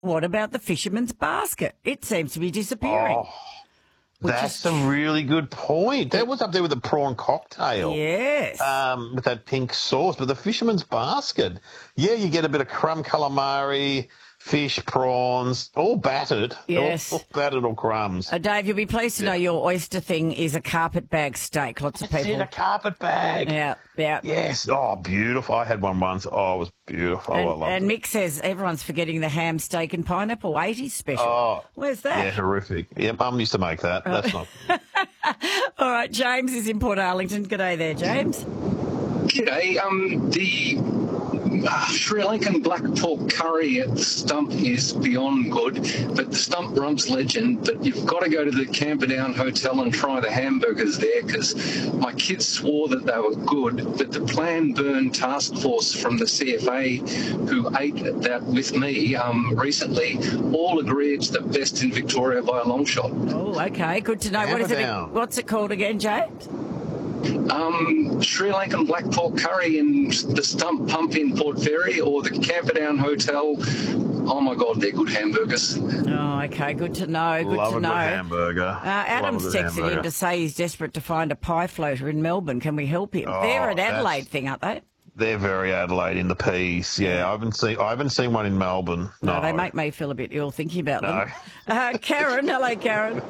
what about the fisherman's basket? It seems to be disappearing. Oh, that's a really good point. That was up there with the prawn cocktail. Yes. With that pink sauce. But the fisherman's basket, yeah, you get a bit of crumb calamari, fish, prawns, all battered. Yes. All battered or crumbs. Dave, you'll be pleased to know your oyster thing is a carpet bag steak. Lots of people. In a carpet bag. Yeah. Yes. Oh, beautiful. I had one once. Oh, it was beautiful. I loved and it. Mick says everyone's forgetting the ham, steak and pineapple 80s special. Oh. Where's that? Yeah, horrific. Yeah, Mum used to make that. That's not... All right, James is in Port Arlington. G'day there, James. G'day. The Sri Lankan black pork curry at the Stump is beyond good, but the Stump Rumps legend. But you've got to go to the Camperdown Hotel and try the hamburgers there, because my kids swore that they were good, but the Plan Burn Task Force from the CFA, who ate that with me recently, all agree it's the best in Victoria by a long shot. Oh, okay. Good to know. What's it called again, James? Sri Lankan black pork curry in the Stump Pump in Port Fairy, or the Camperdown Hotel. Oh my God, they're good hamburgers. Oh, okay, good to know. Good Love to a know. good hamburger. Adam's Love a good texted hamburger. in to say he's desperate to find a pie floater in Melbourne. Can we help him? They're an Adelaide thing, aren't they? They're very Adelaide in the piece. Yeah, I haven't seen one in Melbourne. No, They make me feel a bit ill thinking about No. them. Karen, hello, Karen.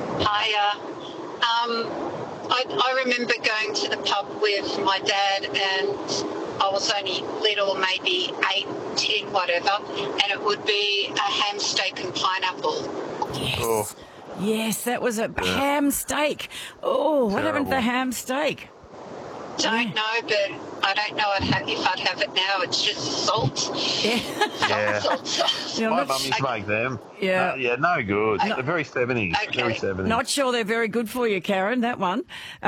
Hiya. I remember going to the pub with my dad, and I was only little, maybe 8, 10, whatever, and it would be a ham, steak and pineapple. Yes. Oh. Yes, that was a ham steak. Oh, what happened to the Terrible. ham steak? Don't know, but I don't know if I'd have it now. It's just salt. Yeah. Salt. Yeah, My not- mum used to make them. Yeah. No good. They're very 70s. Okay. Very 70s. Not sure they're very good for you, Karen, that one.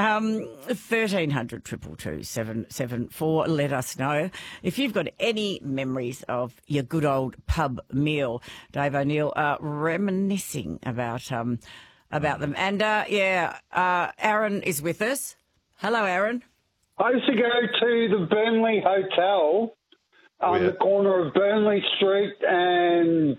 1300 222 774. Let us know if you've got any memories of your good old pub meal. Dave O'Neill reminiscing about them. And, Aaron is with us. Hello, Aaron. I used to go to the Burnley Hotel on the corner of Burnley Street and,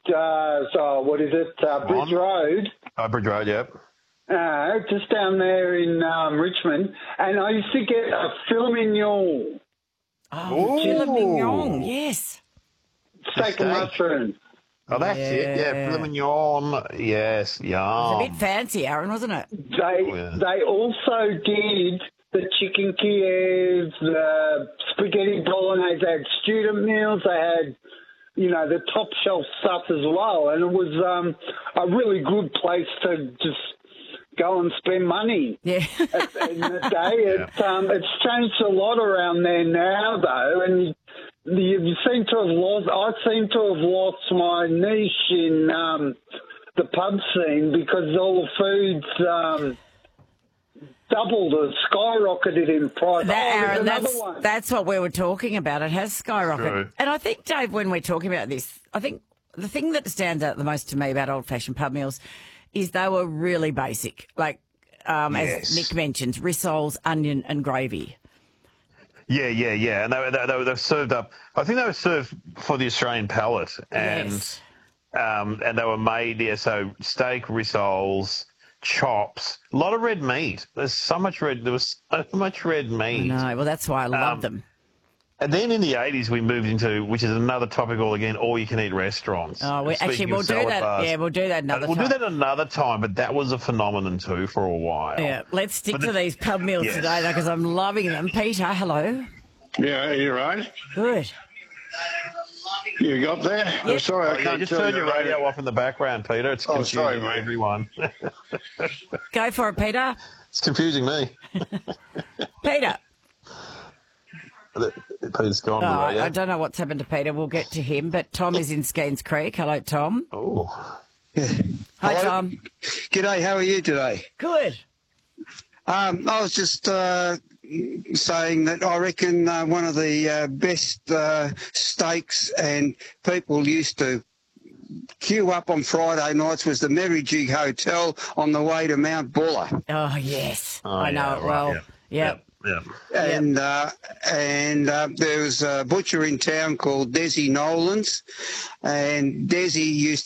Bridge Road. Bridge Road, yep. Just down there in Richmond. And I used to get a filet mignon, Oh, filet mignon, yes. steak and mushroom. Oh, that's it. Yeah, filet mignon. Yes, It was yum. a bit fancy, Aaron, wasn't it? They also did the chicken Kiev, the spaghetti bolognese. They had student meals. They had, the top shelf stuff as well. And it was a really good place to just go and spend money. Yeah. In the day. It's changed a lot around there now, though, and you seem to have lost. I seem to have lost my niche in the pub scene because all the foods doubled or skyrocketed in price. Aaron, another one. that's what we were talking about. It has skyrocketed. True. And I think, Dave, when we're talking about this, I think the thing that stands out the most to me about old-fashioned pub meals is they were really basic, like, as Nick mentions, rissoles, onion and gravy. Yeah. And they were served up. I think they were served for the Australian palate. And, Yes. and they were made, so steak, rissoles, chops, a lot of red meat. There was so much red meat. No, well, that's why I love them. And then in the 80s, we moved into, which is another topic again, all-you-can-eat restaurants. Oh, we'll Speaking do of salad that. bars. Yeah, we'll do that another time. We'll do that another time, but that was a phenomenon too for a while. Yeah, let's stick to these pub meals today, though, because I'm loving them. Peter, hello. Yeah, you're right. Good. You got there? Yep. Sorry, I Yeah, can't just tell turn you your radio off in the background, Peter. It's confusing sorry, mate. everyone. Go for it, Peter. It's confusing me. Peter. Peter's gone. Oh, right, yeah? I don't know what's happened to Peter. We'll get to him. But Tom is in Skeens Creek. Hello, Tom. Oh. Hi, Hello. Tom. G'day, how are you today? Good. I was just saying that I reckon one of the best steaks and people used to queue up on Friday nights was the Merry Jig Hotel on the way to Mount Buller. Oh, yes. Oh, I know yeah, it right, well. yeah. Yep. Yeah. And there was a butcher in town called Desi Nolan's, and Desi used